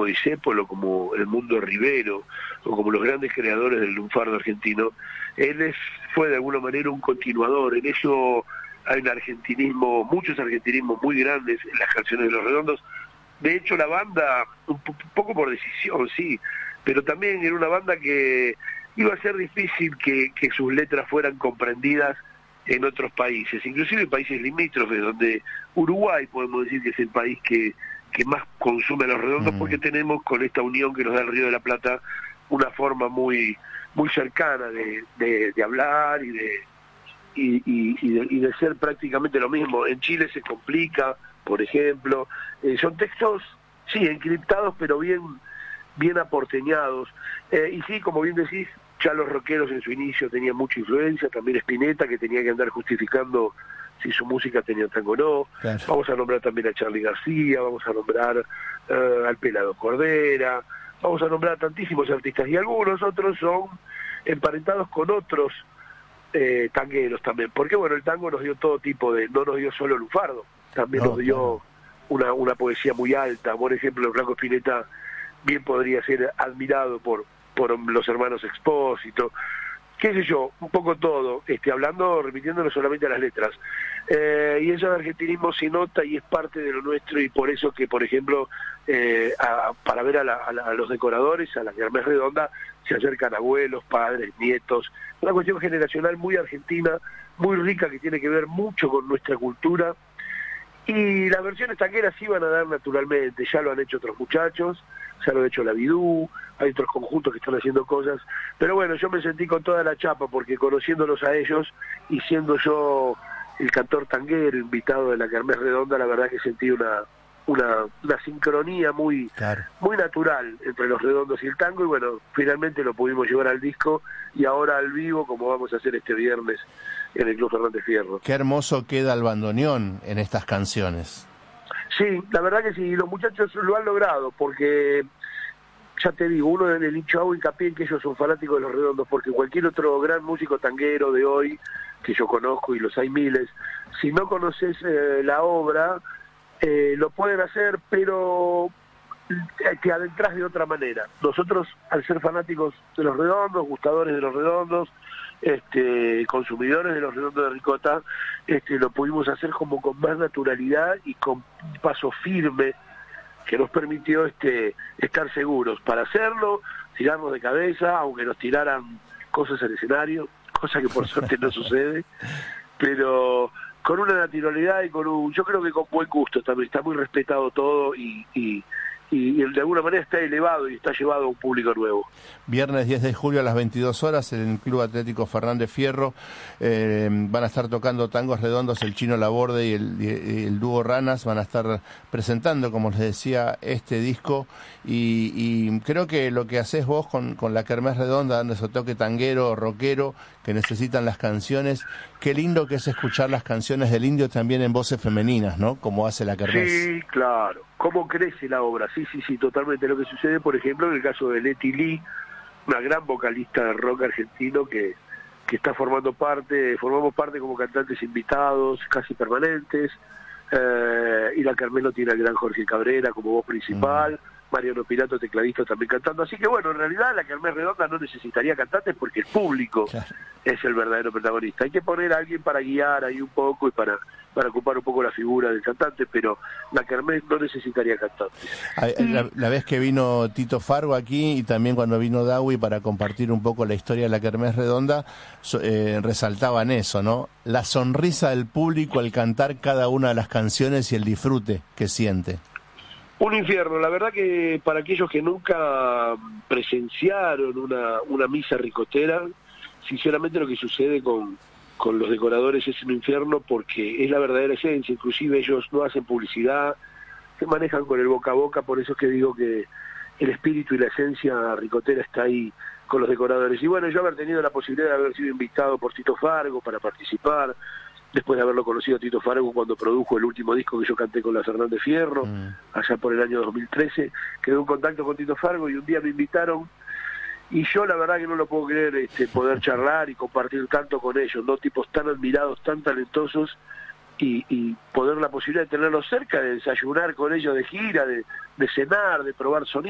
como Discépolo, como el Mundo Rivero, o como los grandes creadores del lunfardo argentino, fue de alguna manera un continuador. En eso hay un argentinismo, muchos argentinismos muy grandes en las canciones de Los Redondos. De hecho, la banda, un poco por decisión, sí, pero también era una banda que iba a ser difícil que sus letras fueran comprendidas en otros países, inclusive países limítrofes, donde Uruguay podemos decir que es el país que más consume Los Redondos, porque tenemos con esta unión que nos da el Río de la Plata una forma muy cercana de hablar y de ser prácticamente lo mismo. En Chile se complica, por ejemplo, son textos, sí, encriptados, pero bien aporteñados, y sí, como bien decís, ya los rockeros en su inicio tenían mucha influencia, también Spinetta, que tenía que andar justificando si su música tenía tango o no. Claro. Vamos a nombrar también a Charly García, vamos a nombrar al Pelado Cordera, vamos a nombrar a tantísimos artistas, y algunos otros son emparentados con otros tangueros también, porque bueno, el tango nos dio todo tipo no nos dio solo lunfardo, también nos dio una poesía muy alta. Por ejemplo, el Flaco Spinetta bien podría ser admirado por los hermanos Expósito, qué sé yo, un poco todo, remitiéndonos solamente a las letras. Y eso de argentinismo se nota y es parte de lo nuestro, y por eso que, por ejemplo, para ver a los decoradores, a la Kermés Redonda, se acercan abuelos, padres, nietos, una cuestión generacional muy argentina, muy rica, que tiene que ver mucho con nuestra cultura, y las versiones tangueras sí van a dar naturalmente, ya lo han hecho otros muchachos, ya lo ha hecho la Bidú, hay otros conjuntos que están haciendo cosas, pero bueno, yo me sentí con toda la chapa, porque conociéndolos a ellos y siendo yo el cantor tanguero invitado de la Kermés Redonda, la verdad que sentí una sincronía muy natural entre Los Redondos y el tango, y bueno, finalmente lo pudimos llevar al disco y ahora al vivo, como vamos a hacer este viernes en el Club Fernández Fierro. Qué hermoso queda el bandoneón en estas canciones. Sí, la verdad que sí, los muchachos lo han logrado, porque ya te digo, uno en el hincho hago hincapié en que ellos son fanáticos de Los Redondos, porque cualquier otro gran músico tanguero de hoy, que yo conozco, y los hay miles, si no conoces la obra, lo pueden hacer, pero te adentras de otra manera. Nosotros, al ser fanáticos de Los Redondos, gustadores de Los Redondos, consumidores de Los Redondos de Ricota, lo pudimos hacer como con más naturalidad y con un paso firme que nos permitió estar seguros para hacerlo, tirarnos de cabeza, aunque nos tiraran cosas al escenario, cosa que por suerte no sucede, pero con una naturalidad y yo creo que con buen gusto también. Está muy respetado todo y de alguna manera está elevado y está llevado a un público nuevo. Viernes 10 de julio a las 22 horas en el Club Atlético Fernández Fierro van a estar tocando tangos redondos el Chino Laborde y el dúo Ranas. Van a estar presentando, como les decía, este disco, y creo que lo que haces vos con la Kermés Redonda, dando ese toque tanguero, rockero que necesitan las canciones, qué lindo que es escuchar las canciones del Indio también en voces femeninas, ¿no? Como hace la Kermés. Sí, claro. Cómo crece la obra, sí, totalmente. Lo que sucede, por ejemplo, en el caso de Leti Lee, una gran vocalista de rock argentino que está formamos parte como cantantes invitados, casi permanentes, y la Kermés lo tiene el gran Jorge Cabrera como voz principal, Mariano Pirato, tecladista, también cantando. Así que bueno, en realidad la Kermés Redonda no necesitaría cantantes, porque el público es el verdadero protagonista. Hay que poner a alguien para guiar ahí un poco y para ocupar un poco la figura del cantante, pero la Kermés no necesitaría cantantes. La vez que vino Tito Fargo aquí, y también cuando vino Dawi para compartir un poco la historia de la Kermés Redonda, resaltaban eso, ¿no? La sonrisa del público al cantar cada una de las canciones y el disfrute que siente. Un infierno, la verdad que para aquellos que nunca presenciaron una misa ricotera, sinceramente lo que sucede con los decoradores es un infierno, porque es la verdadera esencia. Inclusive ellos no hacen publicidad, se manejan con el boca a boca, por eso es que digo que el espíritu y la esencia ricotera está ahí con los decoradores. Y bueno, yo haber tenido la posibilidad de haber sido invitado por Tito Fargo para participar, después de haberlo conocido a Tito Fargo cuando produjo el último disco que yo canté con la Fernández Fierro, allá por el año 2013, quedé en contacto con Tito Fargo y un día me invitaron, y yo la verdad que no lo puedo creer, poder charlar y compartir tanto con ellos, ¿no? Tipos tan admirados, tan talentosos, y poder la posibilidad de tenerlos cerca, de desayunar con ellos de gira, de cenar, de probar sonido.